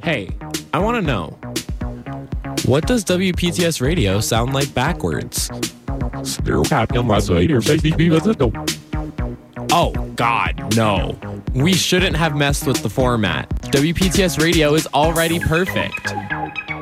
Hey, I want to know. What does WPTS radio sound like backwards? Oh, God, no. We shouldn't have messed with the format. WPTS radio is already perfect.